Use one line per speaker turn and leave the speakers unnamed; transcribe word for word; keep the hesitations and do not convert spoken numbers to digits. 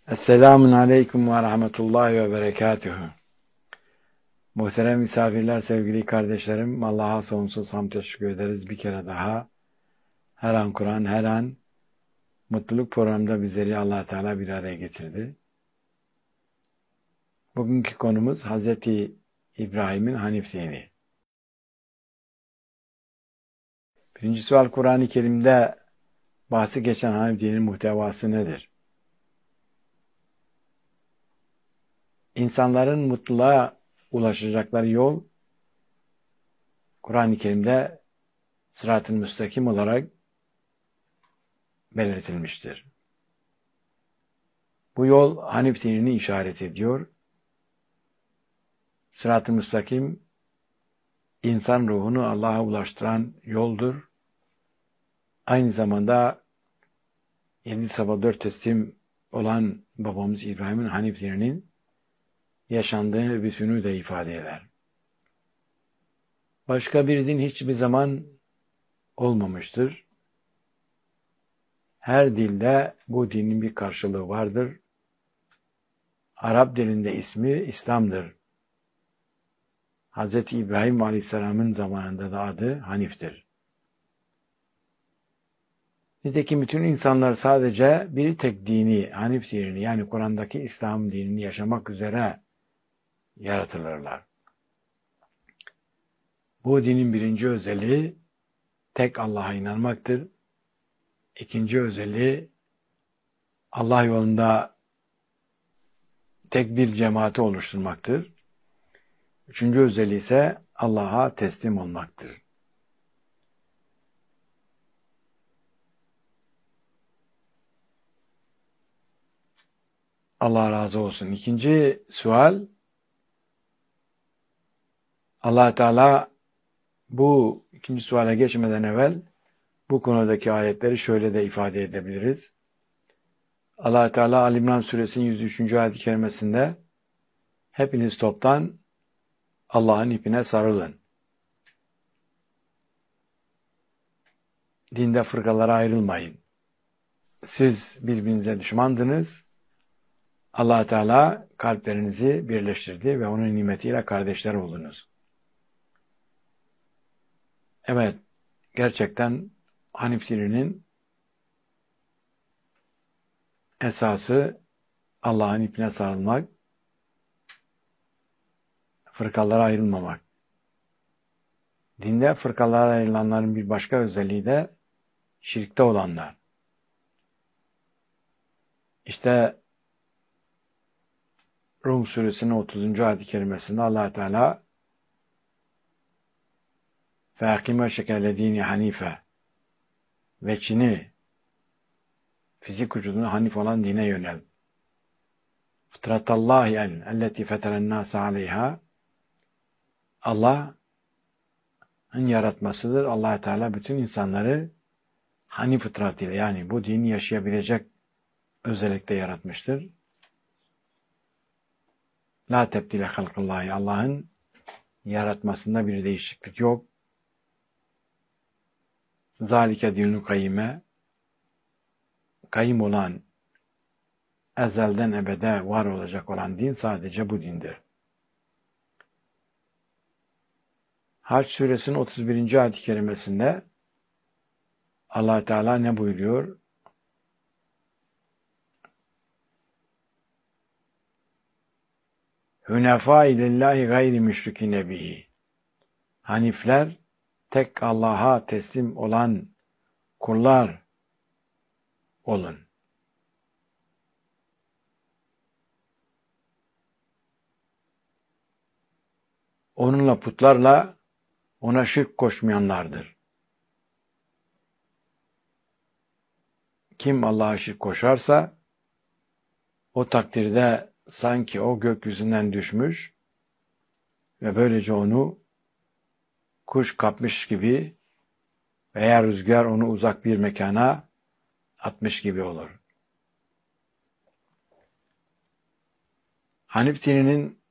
Esselamun Aleyküm ve Rahmetullahi ve Berekatuhu. Muhterem misafirler, sevgili kardeşlerim, Allah'a sonsuz hamd teşekkür ederiz bir kere daha. Her an Kur'an, her an mutluluk programında bizleri Allah Teala bir araya getirdi. Bugünkü konumuz Hazreti İbrahim'in Hanif dini. Birinci sual, Kur'an-ı Kerim'de bahsi geçen Hanif dininin muhtevası nedir? İnsanların mutluluğa ulaşacakları yol, Kur'an-ı Kerim'de sırat-ı müstakim olarak belirtilmiştir. Bu yol Hanif dinini işaret ediyor. Sırat-ı müstakim, insan ruhunu Allah'a ulaştıran yoldur. Aynı zamanda yedi sabah dört teslim olan babamız İbrahim'in Hanif dininin yaşandığı bütünü de ifade eder. Başka bir din hiçbir zaman olmamıştır. Her dilde bu dinin bir karşılığı vardır. Arap dilinde ismi İslam'dır. Hazreti İbrahim Aleyhisselam'ın zamanında da adı Hanif'tir. Nitekim bütün insanlar sadece bir tek dini, Hanif dinini, yani Kur'an'daki İslam dinini yaşamak üzere yaratılırlar. Bu dinin birinci özelliği tek Allah'a inanmaktır. İkinci özelliği Allah yolunda tek bir cemaati oluşturmaktır. Üçüncü özelliği ise Allah'a teslim olmaktır. Allah razı olsun. İkinci sual, Allah Teala bu ikinci suale geçmeden evvel bu konudaki ayetleri şöyle de ifade edebiliriz. Allah Teala Ali İmran Suresinin yüz üçüncü ayet-i kerimesinde hepiniz toptan Allah'ın ipine sarılın. Dinde fırkalara ayrılmayın. Siz birbirinize düşmandınız. Allah Teala kalplerinizi birleştirdi ve onun nimetiyle kardeşler oldunuz. Evet, gerçekten Hanif dininin esası Allah'ın ipine sarılmak, fırkalara ayrılmamak. Dinde fırkalara ayrılanların bir başka özelliği de şirkte olanlar. İşte Rum suresinin otuzuncu ayet-i kerimesinde Allah Teala فَاَقِمَ شَكَلَ دِينِ حَن۪يفَ veçini, fizik vücuduna hanif olan dine yönel. Fıtratallahi el elleti feteren nâse aleyha, Allah'ın yaratmasıdır. Allah Teala bütün insanları hanif fıtratıyla, yani bu dini yaşayabilecek özellikle yaratmıştır. La tebdile halkıllahi, Allah'ın yaratmasında bir değişiklik yok. Zalike dinul kayyime, kayyim olan, ezelden ebede var olacak olan din sadece bu dindir. Hac suresinin otuz birinci ayet-i kerimesinde Allah Teala ne buyuruyor? Hünefâ lillahi gayri müşrikine bihi. Hanifler, tek Allah'a teslim olan kullar olun. Onunla, putlarla ona şirk koşmayanlardır. Kim Allah'a şirk koşarsa o takdirde sanki o gökyüzünden düşmüş ve böylece onu kuş kapmış gibi veya rüzgar onu uzak bir mekana atmış gibi olur. Hanif dininin